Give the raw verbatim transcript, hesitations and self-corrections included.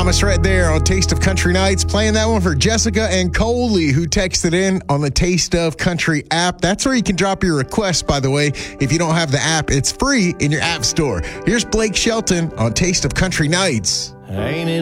Thomas right there on Taste of Country Nights. Playing that one for Jessica and Coley, who texted in on the Taste of Country app. That's where you can drop your request, by the way. If you don't have the app, it's free in your app store. Here's Blake Shelton on Taste of Country Nights. Ain't it